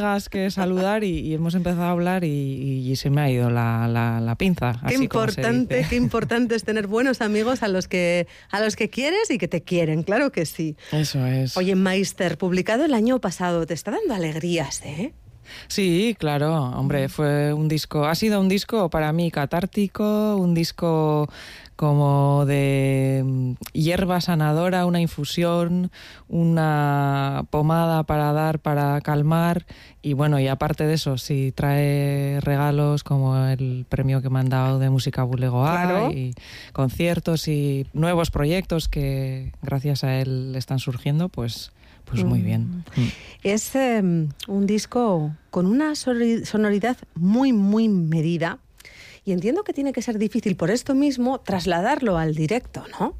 colegas que saludar y hemos empezado a hablar y se me ha ido la pinza. Qué importante es tener buenos amigos a los que quieres y que te quieren, claro que sí. Eso es. Oye, Maister, publicado el año pasado, te está dando alegrías, ¿eh? Sí, claro, hombre, ha sido un disco para mí catártico, un disco como de hierba sanadora, una infusión, una pomada para calmar y bueno, y aparte de eso, sí trae regalos como el premio que me han dado de Música Bulegoa, claro, y conciertos y nuevos proyectos que gracias a él están surgiendo, pues muy bien. Es un disco con una sonoridad muy, muy medida y entiendo que tiene que ser difícil por esto mismo trasladarlo al directo, ¿no?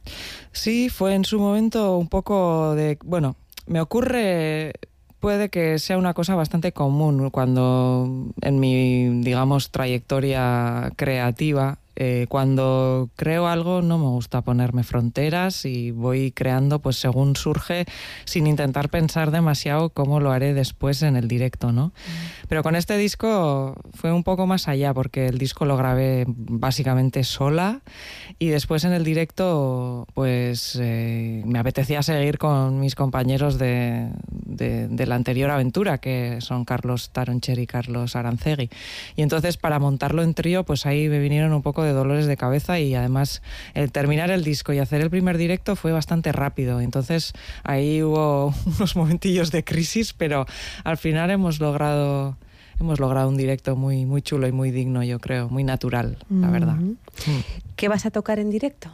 Sí, fue en su momento un poco de... Bueno, me ocurre... Puede que sea una cosa bastante común cuando en mi, digamos, trayectoria creativa... cuando creo algo no me gusta ponerme fronteras y voy creando pues según surge sin intentar pensar demasiado cómo lo haré después en el directo, ¿no? Pero con este disco fue un poco más allá porque el disco lo grabé básicamente sola y después en el directo pues me apetecía seguir con mis compañeros de la anterior aventura que son Carlos Taroncher y Carlos Arancegui y entonces para montarlo en trío pues ahí me vinieron un poco de dolores de cabeza y además el terminar el disco y hacer el primer directo fue bastante rápido, entonces ahí hubo unos momentillos de crisis, pero al final hemos logrado un directo muy, muy chulo y muy digno, yo creo, muy natural, la verdad. ¿Qué vas a tocar en directo?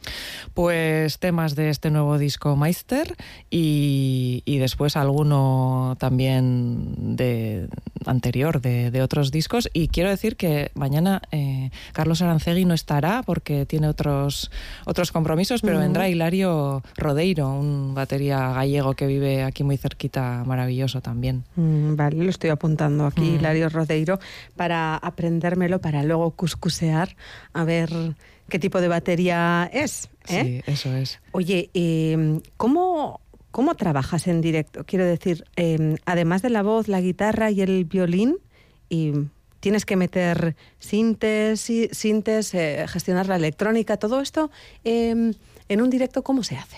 Pues temas de este nuevo disco Maister y después alguno también anterior de otros discos. Y quiero decir que mañana Carlos Arancegui no estará porque tiene otros compromisos, pero vendrá Hilario Rodeiro, un batería gallego que vive aquí muy cerquita, maravilloso también. Vale, lo estoy apuntando aquí, Hilario Rodeiro, para aprendérmelo, para luego cuscusear, a ver qué tipo de batería es, ¿eh? Sí, eso es. Oye, ¿cómo trabajas en directo? Quiero decir, además de la voz, la guitarra y el violín, tienes que meter sintes, gestionar la electrónica, todo esto, en un directo, ¿cómo se hace?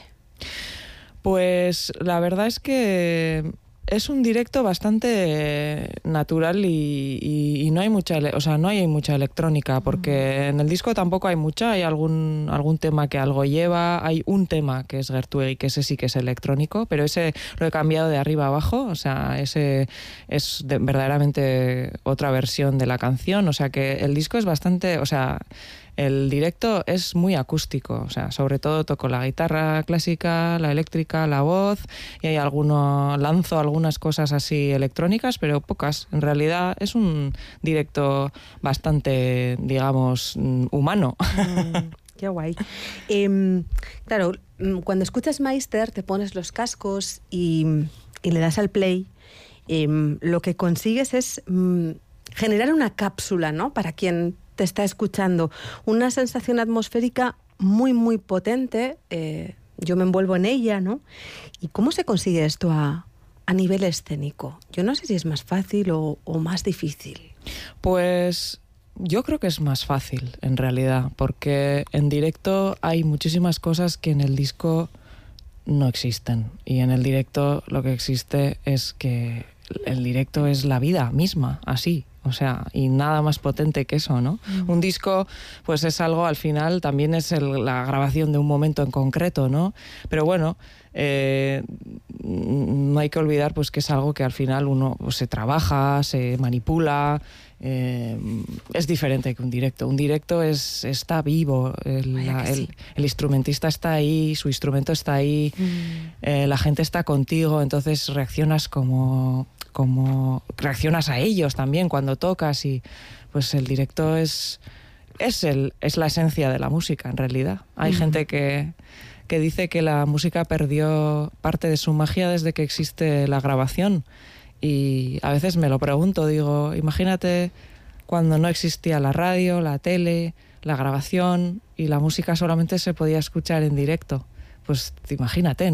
Pues la verdad es que es un directo bastante natural y no hay mucha electrónica porque en el disco tampoco hay mucha, hay algún tema que algo lleva, hay un tema que es Gertrude y que ese sí que es electrónico, pero ese lo he cambiado de arriba a abajo, o sea, ese es verdaderamente otra versión de la canción, o sea que el disco es bastante, o sea, el directo es muy acústico, o sea, sobre todo toco la guitarra clásica, la eléctrica, la voz y lanzo algunas cosas así electrónicas, pero pocas. En realidad es un directo bastante, digamos, humano. Qué guay. Claro, cuando escuchas Maister te pones los cascos y le das al play. Lo que consigues es generar una cápsula, ¿no? Para quien te está escuchando, una sensación atmosférica muy, muy potente. Yo me envuelvo en ella, ¿no? ¿Y cómo se consigue esto a nivel escénico? Yo no sé si es más fácil o más difícil. Pues yo creo que es más fácil, en realidad, porque en directo hay muchísimas cosas que en el disco no existen. Y en el directo lo que existe es que el directo es la vida misma, así. O sea, y nada más potente que eso, ¿no? Un disco, pues es algo, al final, también es la grabación de un momento en concreto, ¿no? Pero bueno, no hay que olvidar pues que es algo que al final uno pues, se trabaja, se manipula, es diferente que un directo. Un directo está vivo, el instrumentista está ahí, su instrumento está ahí, la gente está contigo, entonces reaccionas como reaccionas a ellos también cuando tocas y pues el directo es la esencia de la música en realidad. Hay gente que dice que la música perdió parte de su magia desde que existe la grabación y a veces me lo pregunto, digo, imagínate cuando no existía la radio, la tele, la grabación y la música solamente se podía escuchar en directo, pues imagínate, ¿no?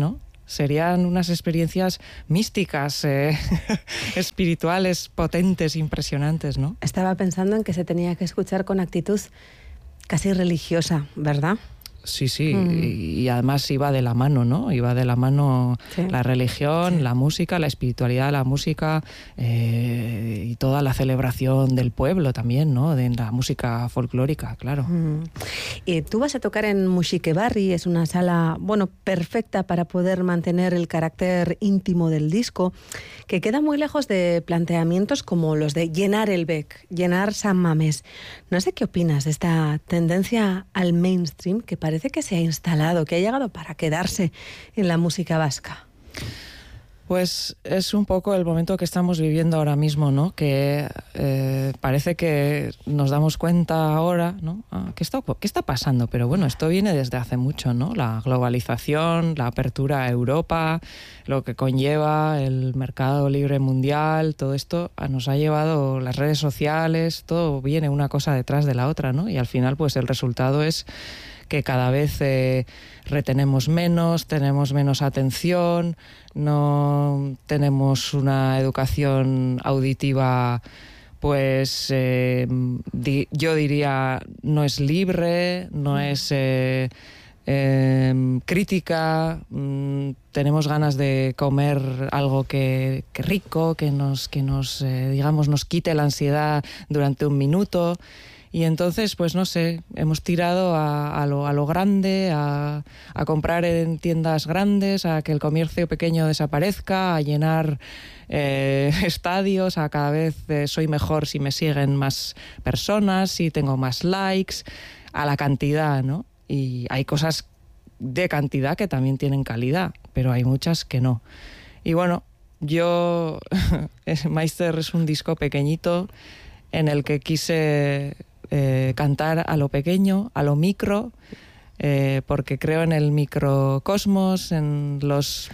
Serían unas experiencias místicas, espirituales, potentes, impresionantes, ¿no? Estaba pensando en que se tenía que escuchar con actitud casi religiosa, ¿verdad? Sí, y además iba de la mano, ¿no? Iba de la mano la religión, la música, la espiritualidad, la música y toda la celebración del pueblo también, ¿no? De la música folclórica, claro. Tú vas a tocar en Muxikebarri, es una sala, bueno, perfecta para poder mantener el carácter íntimo del disco, que queda muy lejos de planteamientos como los de llenar el Bec, llenar San Mamés. No sé qué opinas de esta tendencia al mainstream que parece que se ha instalado, que ha llegado para quedarse en la música vasca. Pues es un poco el momento que estamos viviendo ahora mismo, ¿no? Que parece que nos damos cuenta ahora, ¿no? ¿Qué está pasando? Pero bueno, esto viene desde hace mucho, ¿no? La globalización, la apertura a Europa, lo que conlleva el mercado libre mundial, todo esto nos ha llevado las redes sociales, todo viene una cosa detrás de la otra, ¿no? Y al final, pues el resultado es que cada vez retenemos menos, tenemos menos atención, no tenemos una educación auditiva, pues yo diría no es libre, no es crítica, tenemos ganas de comer algo que rico, que nos digamos nos quite la ansiedad durante un minuto. Y entonces, pues no sé, hemos tirado a lo grande, a comprar en tiendas grandes, a que el comercio pequeño desaparezca, a llenar estadios, a cada vez soy mejor si me siguen más personas, si tengo más likes, a la cantidad, ¿no? Y hay cosas de cantidad que también tienen calidad, pero hay muchas que no. Y bueno, Meister es un disco pequeñito en el que quise cantar a lo pequeño, a lo micro, porque creo en el microcosmos, en los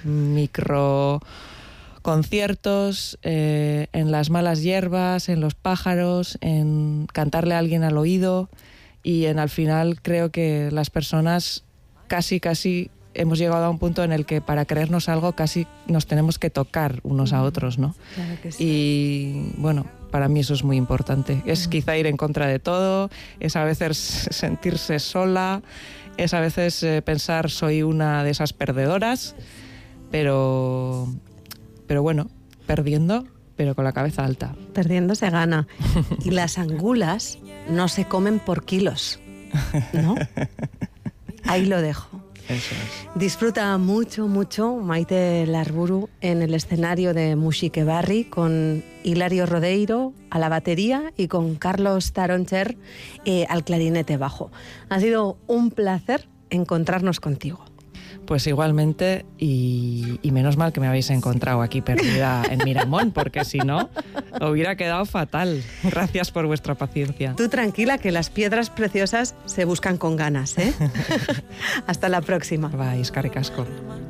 microconciertos, en las malas hierbas, en los pájaros, en cantarle a alguien al oído y al final creo que las personas casi hemos llegado a un punto en el que para creernos algo casi nos tenemos que tocar unos a otros, ¿no? Claro que sí. Y bueno, para mí eso es muy importante. Es quizá ir en contra de todo, es a veces sentirse sola, es a veces pensar soy una de esas perdedoras, pero bueno, perdiendo, pero con la cabeza alta. Perdiendo se gana. Y las angulas no se comen por kilos, ¿no? Ahí lo dejo. Eso es. Disfruta mucho, Maite Larburu en el escenario de Muxikebarri con Hilario Rodeiro a la batería y con Carlos Taroncher al clarinete bajo. Ha sido un placer encontrarnos contigo. Pues igualmente, y menos mal que me habéis encontrado aquí perdida en Miramón, porque si no, hubiera quedado fatal. Gracias por vuestra paciencia. Tú tranquila, que las piedras preciosas se buscan con ganas, ¿eh? Hasta la próxima. Bye, eskerrik asko.